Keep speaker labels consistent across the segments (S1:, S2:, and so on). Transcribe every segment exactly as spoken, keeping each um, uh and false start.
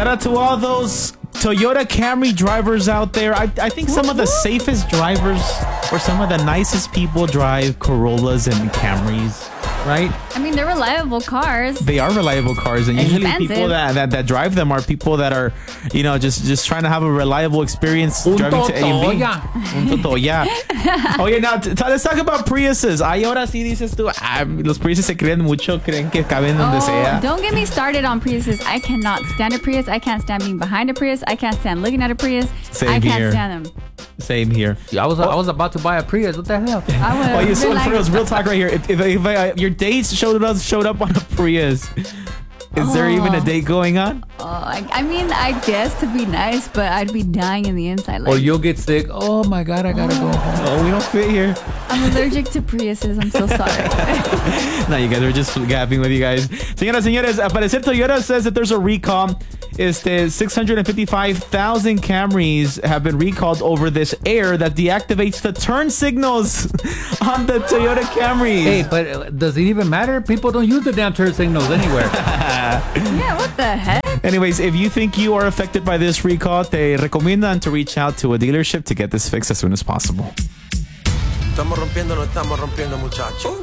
S1: Shout out to all those Toyota Camry drivers out there. I, I think some of the safest drivers or some of the nicest people drive Corollas and Camrys, right?
S2: I mean, they're reliable cars.
S1: They are reliable cars, and usually
S2: Expensive.
S1: people that, that that drive them are people that are, you know, just just trying to have a reliable experience
S3: Un
S1: driving to A and B.
S3: Totoya.
S1: Un Totoya. Oh yeah, now t- t- let's talk about Priuses. Ay, ahora sí dices tú, ah, los Priuses se creen mucho, creen que caben donde
S2: Oh,
S1: sea.
S2: don't get me started on Priuses. I cannot stand a Prius. I can't stand being behind a Prius. I can't stand looking at a Prius.
S1: Same
S2: I can't
S1: here.
S2: stand them.
S1: Same here.
S3: I was I was about to buy a Prius. What the hell?
S2: I would
S1: Oh, you so
S2: relax.
S1: for real, real talk right here. If, if, if uh, your dates showed up showed up on a Prius, is there even a date going on?
S2: Oh, I, I mean, I guess to be nice, but I'd be dying in the inside.
S3: Or
S2: Like,
S3: you'll get sick. Oh my God, I gotta go home.
S1: Oh, we don't fit here.
S2: I'm allergic to Priuses. I'm so sorry.
S1: No, you guys are just gapping with you guys. Señoras, señores, al parecer Toyota says that there's a recall. Este, six hundred fifty-five thousand Camrys have been recalled over this error that deactivates the turn signals on the Toyota Camrys.
S3: Hey, but uh, does it even matter? People don't use the damn turn signals anywhere.
S2: Yeah, what the heck?
S1: Anyways, if you think you are affected by this recall, te recomiendan to reach out to a dealership to get this fixed as soon as possible.
S4: Estamos rompiendo, no estamos rompiendo, muchachos.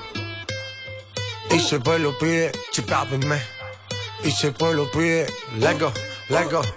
S4: Y si el pueblo pide, chipápenme. Y si el pueblo pide, let go, let go.